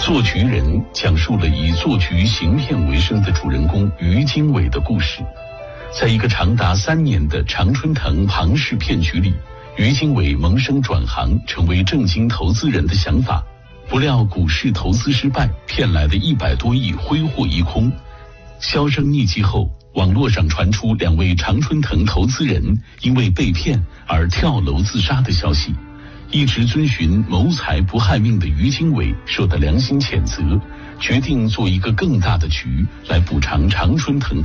做局人讲述了以做局行骗为生的主人公于经纬的故事。在一个长达3年的常春藤庞氏骗局里，于经纬萌生转行成为正经投资人的想法，不料股市投资失败，骗来的100多亿挥霍一空。销声匿迹后，网络上传出2位常春藤投资人因为被骗而跳楼自杀的消息。一直遵循谋财不害命的于经纬受到良心谴责，决定做一个更大的局来补偿常春藤